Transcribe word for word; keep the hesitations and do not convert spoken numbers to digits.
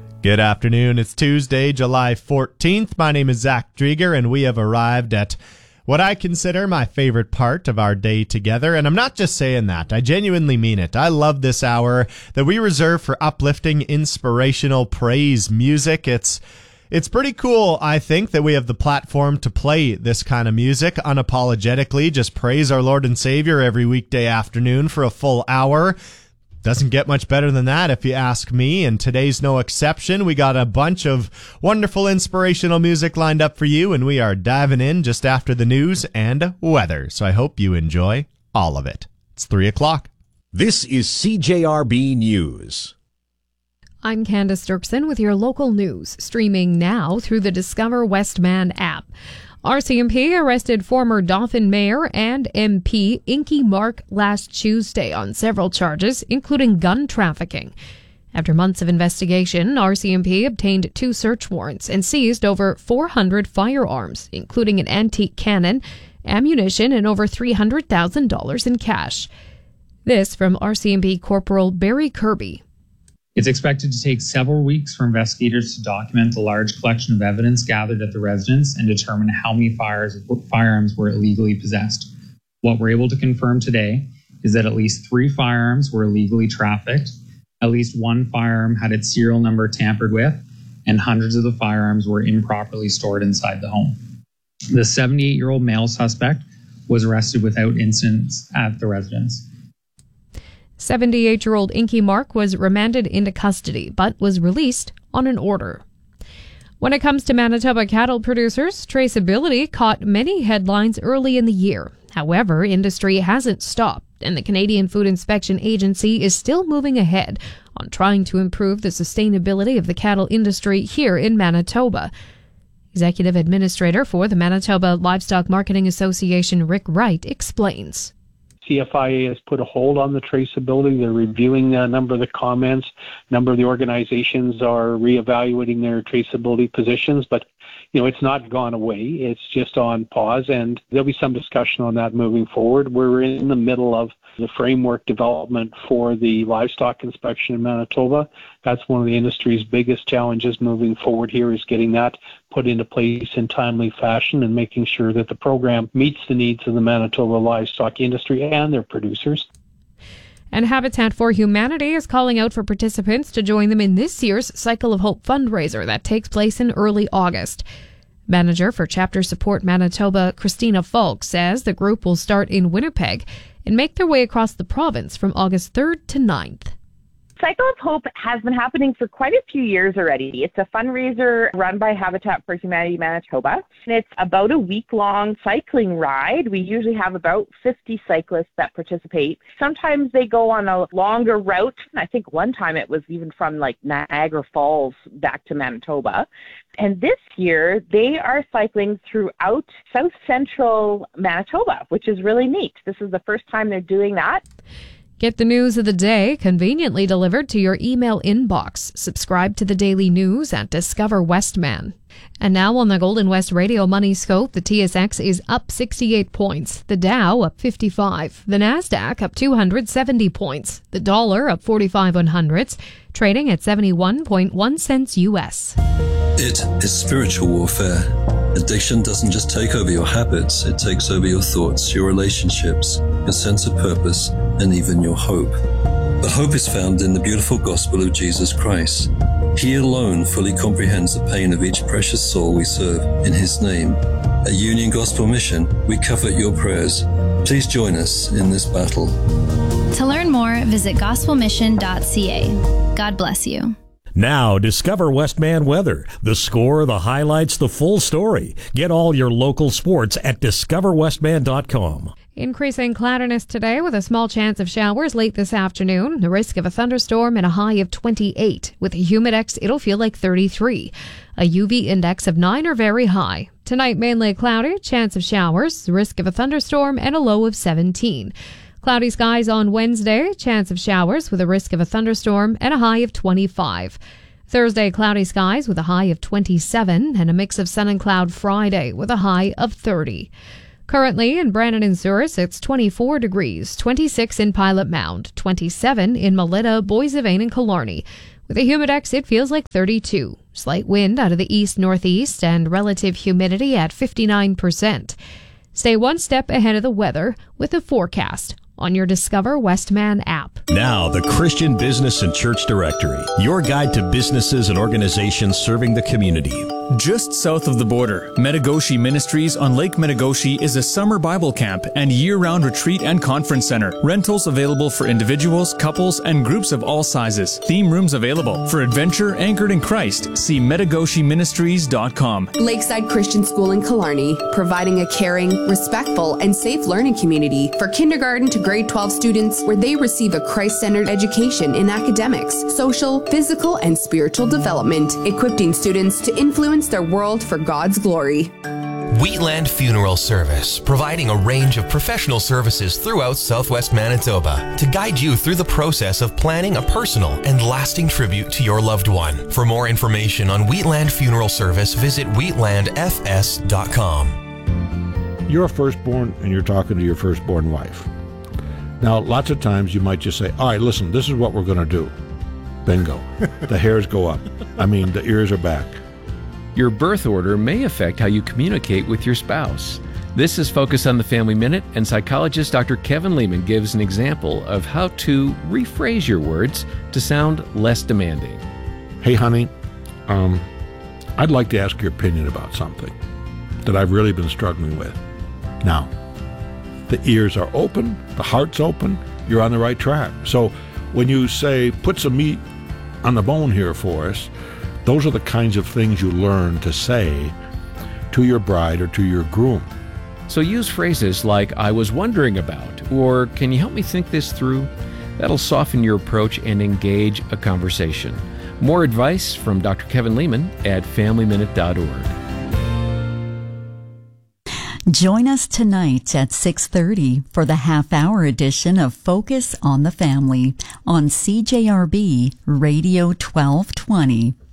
Good afternoon. It's Tuesday, July fourteenth. My name is Zach Drieger, and we have arrived at what I consider my favorite part of our day together. And I'm not just saying that. I genuinely mean it. I love this hour that we reserve for uplifting, inspirational praise music. It's It's pretty cool, I think, that we have the platform to play this kind of music unapologetically. Just praise our Lord and Savior every weekday afternoon for a full hour. Doesn't get much better than that, if you ask me, and today's no exception. We got a bunch of wonderful inspirational music lined up for you, and we are diving in just after the news and weather. So I hope you enjoy all of it. It's three o'clock. This is C J R B News. I'm Candace Dirksen with your local news, streaming now through the Discover Westman app. R C M P arrested former Dauphin Mayor and M P Inky Mark last Tuesday on several charges, including gun trafficking. After months of investigation, R C M P obtained two search warrants and seized over four hundred firearms, including an antique cannon, ammunition, and over three hundred thousand dollars in cash. This from R C M P Corporal Barry Kirby. It's expected to take several weeks for investigators to document the large collection of evidence gathered at the residence and determine how many fires, firearms were illegally possessed. What we're able to confirm today is that at least three firearms were illegally trafficked, at least one firearm had its serial number tampered with, and hundreds of the firearms were improperly stored inside the home. The seventy-eight-year-old male suspect was arrested without incidents at the residence. seventy-eight-year-old Inky Mark was remanded into custody, but was released on an order. When it comes to Manitoba cattle producers, traceability caught many headlines early in the year. However, industry hasn't stopped, and the Canadian Food Inspection Agency is still moving ahead on trying to improve the sustainability of the cattle industry here in Manitoba. Executive Administrator for the Manitoba Livestock Marketing Association, Rick Wright, explains. C F I A has put a hold on the traceability. They're reviewing a number of the comments. A number of the organizations are reevaluating their traceability positions, but you know, it's not gone away. It's just on pause, and there'll be some discussion on that moving forward. We're in the middle of the framework development for the livestock inspection in Manitoba. That's one of the industry's biggest challenges moving forward here, is getting that put into place in timely fashion and making sure that the program meets the needs of the Manitoba livestock industry and their producers. And Habitat for Humanity is calling out for participants to join them in this year's Cycle of Hope fundraiser that takes place in early August. Manager for Chapter Support Manitoba, Christina Falk, says the group will start in Winnipeg and make their way across the province from August third to ninth. Cycle of Hope has been happening for quite a few years already. It's a fundraiser run by Habitat for Humanity Manitoba. And it's about a week-long cycling ride. We usually have about fifty cyclists that participate. Sometimes they go on a longer route. I think one time it was even from like Niagara Falls back to Manitoba. And this year, they are cycling throughout South Central Manitoba, which is really neat. This is the first time they're doing that. Get the news of the day conveniently delivered to your email inbox. Subscribe to the daily news at Discover Westman. And now on the Golden West Radio Money Scope, the T S X is up sixty-eight points, the Dow up fifty-five, the Nasdaq up two hundred seventy points, the dollar up forty-five one hundredths, trading at seventy-one point one cents U S. It is spiritual warfare. Addiction doesn't just take over your habits, it takes over your thoughts, your relationships, your sense of purpose, and even your hope. But hope is found in the beautiful gospel of Jesus Christ. He alone fully comprehends the pain of each precious soul we serve in His name. At Union Gospel Mission, we covet your prayers. Please join us in this battle. To learn more, visit gospel mission dot c a. God bless you. Now, discover Westman weather. The score, the highlights, the full story. Get all your local sports at discover westman dot com. Increasing cloudiness today with a small chance of showers late this afternoon. The risk of a thunderstorm and a high of twenty-eight. With a humidex, it'll feel like thirty-three. A U V index of nine or very high. Tonight, mainly cloudy, chance of showers, risk of a thunderstorm, and a low of seventeen. Cloudy skies on Wednesday, chance of showers with a risk of a thunderstorm and a high of twenty-five. Thursday, cloudy skies with a high of twenty-seven and a mix of sun and cloud Friday with a high of thirty. Currently in Brandon and Souris, it's twenty-four degrees, twenty-six in Pilot Mound, twenty-seven in Melita, Boissevain, and Killarney. With a humidex, it feels like thirty-two. Slight wind out of the east-northeast and relative humidity at fifty-nine percent. Stay one step ahead of the weather with a forecast on your Discover Westman app. Now, the Christian Business and Church Directory, your guide to businesses and organizations serving the community. Just south of the border, Metagoshi Ministries on Lake Metagoshi is a summer Bible camp and year-round retreat and conference center. Rentals available for individuals, couples, and groups of all sizes. Theme rooms available. For adventure anchored in Christ, see metagoshi ministries dot com. Lakeside Christian School in Killarney, providing a caring, respectful, and safe learning community for kindergarten to grade twelve students where they receive a Christ-centered education in academics, social, physical, and spiritual development, equipping students to influence their world for God's glory. Wheatland Funeral Service, providing a range of professional services throughout Southwest Manitoba to guide you through the process of planning a personal and lasting tribute to your loved one. For more information on Wheatland Funeral Service, visit wheatland f s dot com. You're a firstborn and you're talking to your firstborn wife. Now, lots of times you might just say, all right, listen, this is what we're going to do. Bingo. The hairs go up. I mean, the ears are back. Your birth order may affect how you communicate with your spouse. This is Focus on the Family Minute, and psychologist Doctor Kevin Lehman gives an example of how to rephrase your words to sound less demanding. Hey, honey, um, I'd like to ask your opinion about something that I've really been struggling with. Now, the ears are open, the heart's open, you're on the right track. So when you say, put some meat on the bone here for us, those are the kinds of things you learn to say to your bride or to your groom. So use phrases like, I was wondering about, or can you help me think this through? That'll soften your approach and engage a conversation. More advice from Doctor Kevin Lehman at family minute dot org. Join us tonight at six thirty for the half-hour edition of Focus on the Family on C J R B Radio twelve twenty.